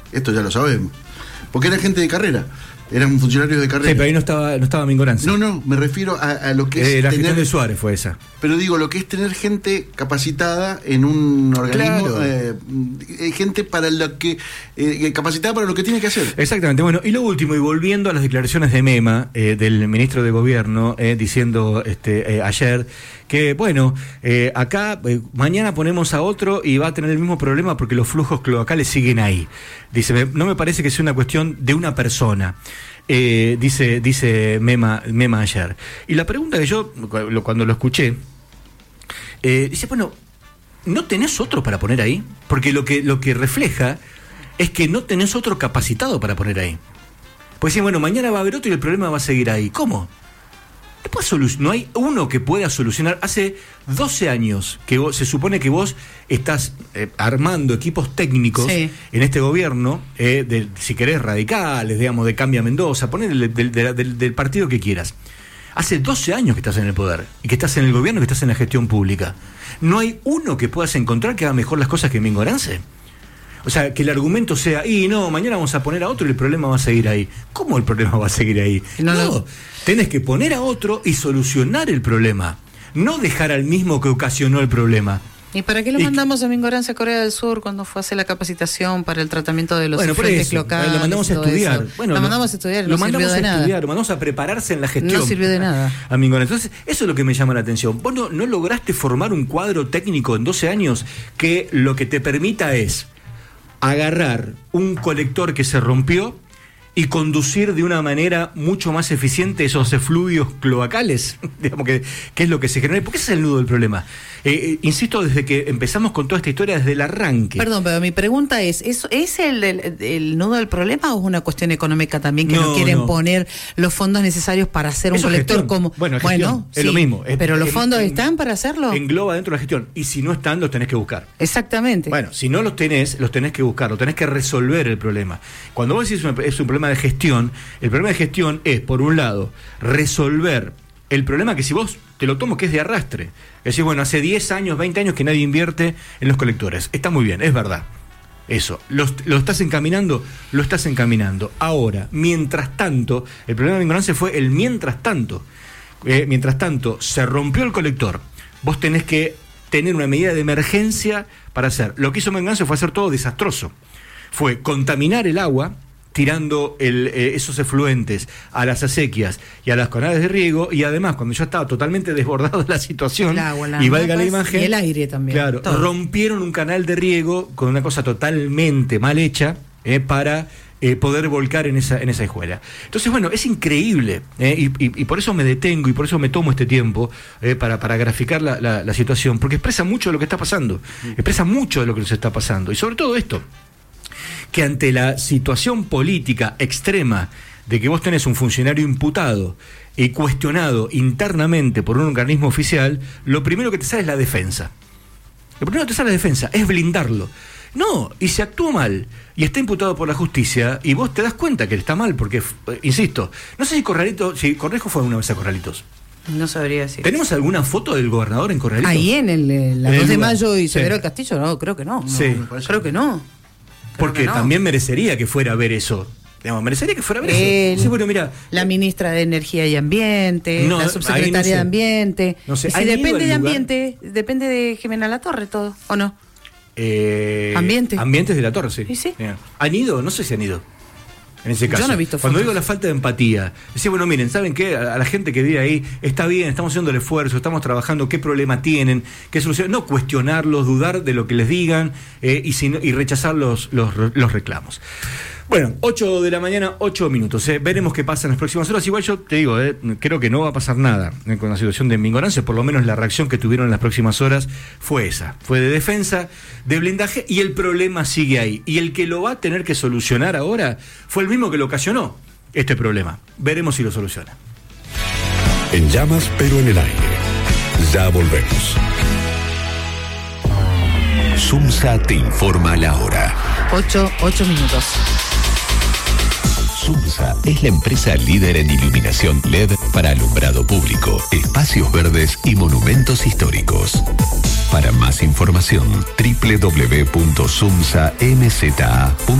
Esto ya lo sabemos. Porque era gente de carrera. Eran funcionarios de carrera. Sí, pero ahí no estaba Mingorance. No, me refiero a lo que es la tener... gestión de Suárez fue esa. Pero digo, lo que es tener gente capacitada en un organismo, claro. Gente para lo que capacitada para lo que tiene que hacer. Exactamente. Bueno, y lo último, y volviendo a las declaraciones de Mema, del ministro de Gobierno, diciendo ayer que, bueno, acá mañana ponemos a otro y va a tener el mismo problema porque los flujos cloacales siguen ahí. Dice, no me parece que sea una cuestión de una persona. Dice Mema ayer. Y la pregunta que yo, cuando lo escuché, dice, bueno, ¿no tenés otro para poner ahí? Porque lo que refleja es que no tenés otro capacitado para poner ahí. Pues dicen, bueno, mañana va a haber otro y el problema va a seguir ahí. ¿Cómo? No hay uno que pueda solucionar. Hace 12 años que se supone que vos estás armando equipos técnicos en este gobierno, si querés radicales, digamos, de Cambia Mendoza, ponele del partido que quieras. Hace 12 años que estás en el poder y que estás en el gobierno, que estás en la gestión pública. ¿No hay uno que puedas encontrar que haga mejor las cosas que Mingorance? O sea, que el argumento sea, mañana vamos a poner a otro y el problema va a seguir ahí. ¿Cómo el problema va a seguir ahí? No, tenés que poner a otro y solucionar el problema. No dejar al mismo que ocasionó el problema. ¿Y para qué lo mandamos a Mingorance a Corea del Sur cuando fue a hacer la capacitación para el tratamiento de los efluentes locales? Lo mandamos a estudiar. Bueno, lo mandamos a estudiar, no sirvió de nada. Lo mandamos a prepararse en la gestión. No sirvió de nada. A Mingorance. Entonces, eso es lo que me llama la atención. Vos no lograste formar un cuadro técnico en 12 años que lo que te permita es agarrar un colector que se rompió y conducir de una manera mucho más eficiente esos efluvios cloacales, digamos que es lo que se genera, porque ese es el nudo del problema. Insisto, desde que empezamos con toda esta historia, desde el arranque. Perdón, pero mi pregunta es el nudo del problema o es una cuestión económica también que no quieren poner los fondos necesarios para hacer un colector gestión. Como... Bueno, es lo mismo. Pero los fondos están para hacerlo. Engloba dentro de la gestión. Y si no están, los tenés que buscar. Exactamente. Bueno, si no los tenés que buscar, tenés que resolver el problema. Cuando vos decís es un problema de gestión, el problema de gestión es, por un lado, resolver el problema que si vos te lo tomo que es de arrastre. Es decir, bueno, hace 10 años, 20 años que nadie invierte en los colectores. Está muy bien, es verdad. Eso, lo estás encaminando. Ahora, mientras tanto, el problema de Mingorance fue el mientras tanto. Mientras tanto, se rompió el colector. Vos tenés que tener una medida de emergencia para hacer. Lo que hizo Mingorance fue hacer todo desastroso. Fue contaminar el agua, tirando esos efluentes a las acequias y a las canales de riego, y además, cuando ya estaba totalmente desbordada la situación, y valga la imagen, y el aire también. Claro, rompieron un canal de riego con una cosa totalmente mal hecha para poder volcar en esa escuela. Entonces, bueno, es increíble, y por eso me detengo y por eso me tomo este tiempo para graficar la situación, porque expresa mucho de lo que está pasando, expresa mucho de lo que nos está pasando, y sobre todo esto, que ante la situación política extrema de que vos tenés un funcionario imputado y cuestionado internamente por un organismo oficial, lo primero que te sale es la defensa. Lo primero que te sale es la defensa, es blindarlo. No, y se actuó mal, y está imputado por la justicia, y vos te das cuenta que está mal, porque, insisto, no sé si Cornejo fue una vez a Corralitos. No sabría decir. ¿Tenemos alguna foto del gobernador en Corralitos? Ahí en la 2 de mayo y Severo del Castillo, no, creo que no. Sí. Creo que no. Porque también merecería que fuera a ver eso. Merecería que fuera a ver eso. Sí, bueno, mira, la ministra de Energía y Ambiente, la subsecretaria de Ambiente. No sé. Si depende de Ambiente, depende de Jimena Latorre todo, ¿o no? Ambiente. Ambientes de la Torre, sí. ¿Y sí? ¿Han ido? No sé si han ido. En ese caso. Yo no he visto Cuando fotos. digo la falta de empatía, decía, bueno, miren, ¿saben qué? A la gente que vive ahí, está bien, estamos haciendo el esfuerzo, estamos trabajando, ¿qué problema tienen? ¿Qué solución? No cuestionarlos, dudar de lo que les digan y rechazar los reclamos. Bueno, 8 de la mañana, 8 minutos. Veremos qué pasa en las próximas horas. Igual yo te digo, creo que no va a pasar nada con la situación de Mingorance. Por lo menos la reacción que tuvieron en las próximas horas fue esa. Fue de defensa, de blindaje, y el problema sigue ahí. Y el que lo va a tener que solucionar ahora fue el mismo que lo ocasionó este problema. Veremos si lo soluciona. En llamas, pero en el aire. Ya volvemos. SUMSA te informa la hora. 8 minutos. SUMSA es la empresa líder en iluminación LED para alumbrado público, espacios verdes y monumentos históricos. Para más información, www.sumsamza.com